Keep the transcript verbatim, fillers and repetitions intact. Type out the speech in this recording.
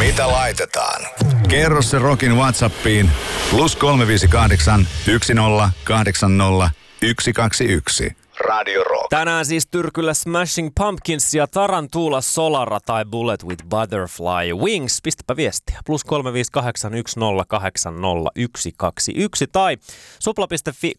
Mitä laitetaan? Kerro se Rockin WhatsAppiin plus kolme viisi kahdeksan, yksi nolla kahdeksan nolla, yksi kaksi yksi. Radio Rock. Tänään siis tyrkyllä Smashing Pumpkins ja Tarantula Solara tai Bullet with Butterfly Wings. Pistäpä viestiä. Plus kolme viisi kahdeksan, yksi nolla kahdeksan nolla, yksi kaksi yksi tai supla piste fi